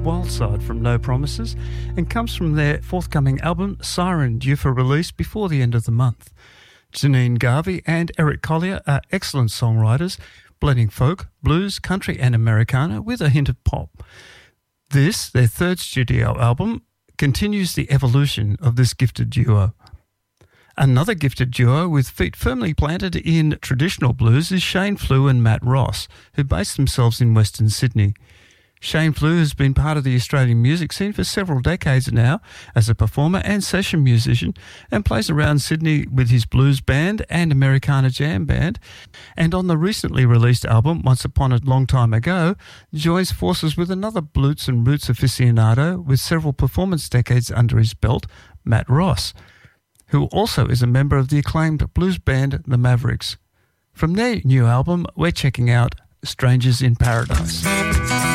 Wildside from No Promises and comes from their forthcoming album Siren, due for release before the end of the month. Janine Garvey and Eric Collier are excellent songwriters, blending folk, blues, country and Americana with a hint of pop. This, their third studio album, continues the evolution of this gifted duo. Another gifted duo with feet firmly planted in traditional blues is Shane Flew and Matt Ross, who base themselves in Western Sydney. Shane Flew has been part of the Australian music scene for several decades now as a performer and session musician, and plays around Sydney with his blues band and Americana jam band, and on the recently released album Once Upon a Long Time Ago joins forces with another blues and roots aficionado with several performance decades under his belt, Matt Ross, who also is a member of the acclaimed blues band The Mavericks. From their new album, we're checking out Strangers in Paradise.